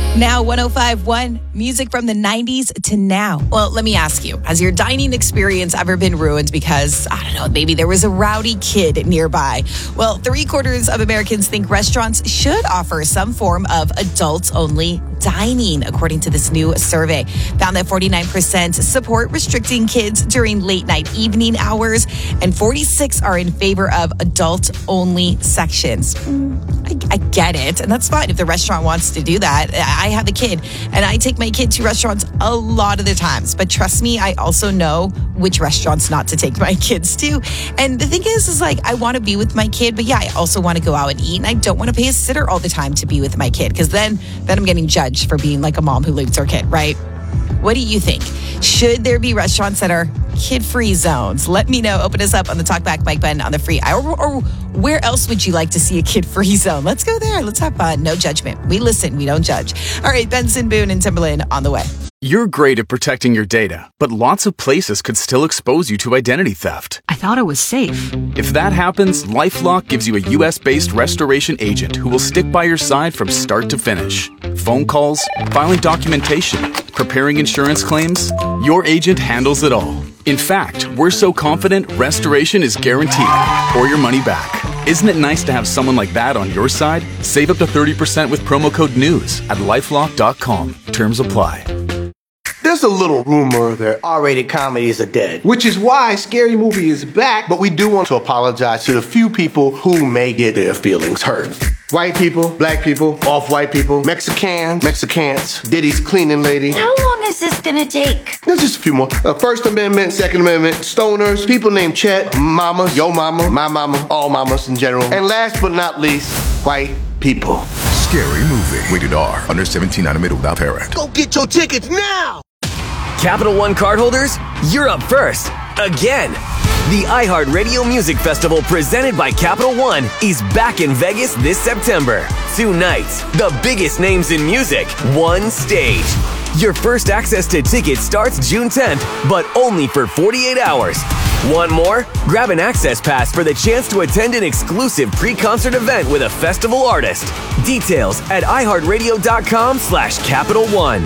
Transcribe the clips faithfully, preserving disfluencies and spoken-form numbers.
Now, one oh five point one, music from the nineties to now. Well, let me ask you, has your dining experience ever been ruined because, I don't know, maybe there was a rowdy kid nearby? Well, three quarters of Americans think restaurants should offer some form of adults-only dining, according to this new survey. Found that forty-nine percent support restricting kids during late-night evening hours, and forty-six are in favor of adult-only sections. I, I get it, and that's fine if the restaurant wants to do that. I have a kid, and I take my kid to restaurants a lot of the times. But trust me, I also know which restaurants not to take my kids to. And the thing is, is like, I want to be with my kid, but yeah, I also want to go out and eat, and I don't want to pay a sitter all the time to be with my kid, because then, then I'm getting judged for being like a mom who leaves her kid, right? What do you think? Should there be restaurants that are kid-free zones? Let me know. Open us up on the Talkback Mike button on the free. Or, or where else would you like to see a kid-free zone? Let's go there. Let's have fun. No judgment. We listen. We don't judge. All right, Benson Boone and Timberland on the way. You're great at protecting your data, but lots of places could still expose you to identity theft. I thought it was safe. If that happens, LifeLock gives you a U S-based restoration agent who will stick by your side from start to finish. Phone calls, filing documentation, preparing insurance claims, your agent handles it all. In fact, we're so confident restoration is guaranteed or your money back. Isn't it nice to have someone like that on your side? Save up to thirty percent with promo code NEWS at lifelock dot com. Terms apply. There's a little rumor that R-rated comedies are dead, which is why Scary Movie is back, but we do want to apologize to the few people who may get their feelings hurt. White people, black people, off-white people, Mexicans, Mexicans, Diddy's cleaning lady. How long is this gonna take? There's just a few more. Uh, First Amendment, Second Amendment, stoners, people named Chet, mama, yo mama, my mama, all mamas in general. And last but not least, white people. Scary Movie. Rated R. Under seventeen, not admitted without parent. Go get your tickets now! Capital One cardholders, you're up first. Again. The iHeartRadio Music Festival presented by Capital One is back in Vegas this September. Two nights, the biggest names in music, one stage. Your first access to tickets starts June tenth, but only for forty-eight hours. Want more? Grab an access pass for the chance to attend an exclusive pre-concert event with a festival artist. Details at iHeartRadio.com slash Capital One.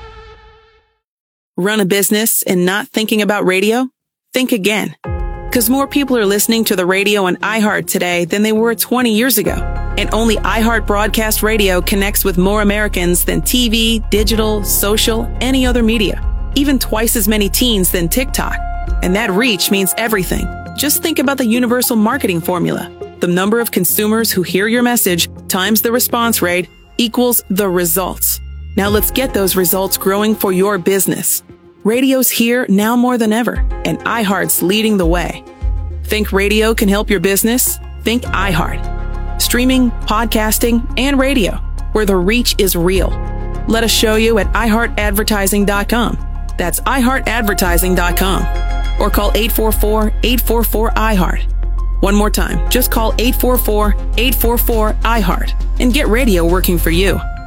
Run a business and not thinking about radio? Think again. Because more people are listening to the radio on iHeart today than they were twenty years ago. And only iHeart Broadcast Radio connects with more Americans than T V, digital, social, any other media. Even twice as many teens than TikTok. And that reach means everything. Just think about the universal marketing formula. The number of consumers who hear your message times the response rate equals the results. Now let's get those results growing for your business. Radio's here now more than ever, and iHeart's leading the way. Think radio can help your business? Think iHeart. Streaming, podcasting, and radio, where the reach is real. Let us show you at i heart advertising dot com. That's i heart advertising dot com. Or call eight four four, eight four four, I heart. One more time, just call eight four four, eight four four, I heart and get radio working for you.